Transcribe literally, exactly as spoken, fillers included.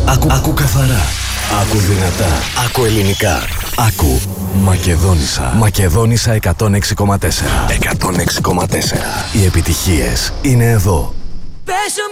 Άκου, άκου καθαρά. Άκου δυνατά. Άκου ελληνικά. Άκου Μακεδόνισσα. Μακεδόνισσα εκατόν έξι κόμμα τέσσερα. εκατόν έξι κόμμα τέσσερα. Οι επιτυχίες είναι εδώ. Πέσω